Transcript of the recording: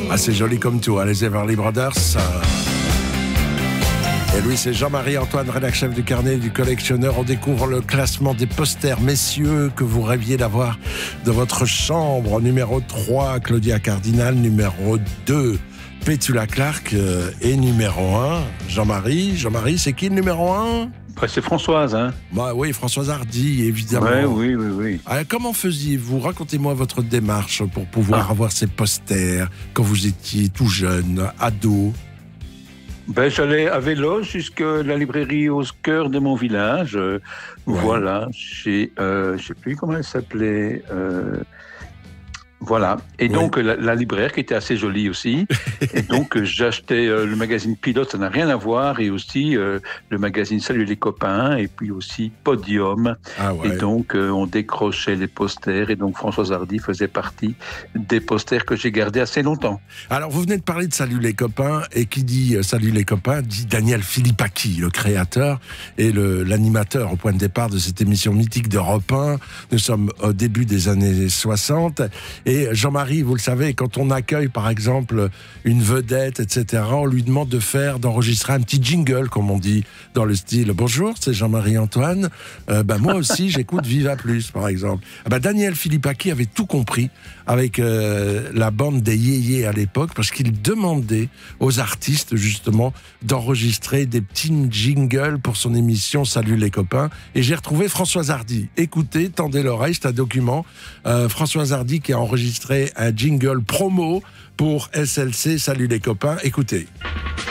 Ah, c'est joli comme tout, hein, les Everly Brothers. Et lui, c'est Jean-Marie Antoine, rédacteur chef du carnet du collectionneur. On découvre le classement des posters messieurs que vous rêviez d'avoir de votre chambre. Numéro 3, Claudia Cardinal. Numéro 2, Petula Clark. Et numéro 1, Jean-Marie. Jean-Marie, c'est qui le numéro 1 ? C'est Françoise, hein. Bah oui, Françoise Hardy, évidemment. Ouais, oui. Alors, comment faisiez-vous ? Racontez-moi votre démarche pour pouvoir avoir ces posters quand vous étiez tout jeune, ado. J'allais à vélo jusqu'à la librairie au cœur de mon village. Voilà, chez, je sais plus comment elle s'appelait. Voilà. Et donc, la libraire qui était assez jolie aussi. Et donc, j'achetais le magazine Pilote, ça n'a rien à voir. Et aussi, le magazine Salut les copains. Et puis aussi Podium. Ah ouais. Et donc, on décrochait les posters. Et donc, Françoise Hardy faisait partie des posters que j'ai gardés assez longtemps. Alors, vous venez de parler de Salut les copains. Et qui dit Salut les copains dit Daniel Philippaki, le créateur et l'animateur au point de départ de cette émission mythique d'Europe 1. Nous sommes au début des années 60. Et Jean-Marie, vous le savez, quand on accueille par exemple une vedette, etc., on lui demande d'enregistrer un petit jingle, comme on dit, dans le style « Bonjour, c'est Jean-Marie Antoine, moi aussi j'écoute Viva Plus » par exemple. Daniel Philippaki avait tout compris avec la bande des Yéyés à l'époque, parce qu'il demandait aux artistes justement d'enregistrer des petits jingles pour son émission « Salut les copains ». Et j'ai retrouvé Françoise Hardy. Écoutez, tendez l'oreille, c'est un document. Françoise Hardy qui a enregistré un jingle promo pour SLC. Salut les copains, écoutez.